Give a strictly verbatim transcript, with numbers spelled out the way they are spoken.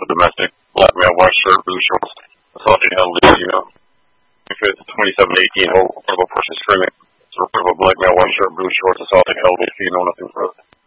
domestic, black male, white shirt, blue shorts, assaulting elderly, you know. If it's twenty-seven eighteen, report of a person screaming. It's a report of a black male, white shirt, blue shorts, assaulting elderly, female, nothing further.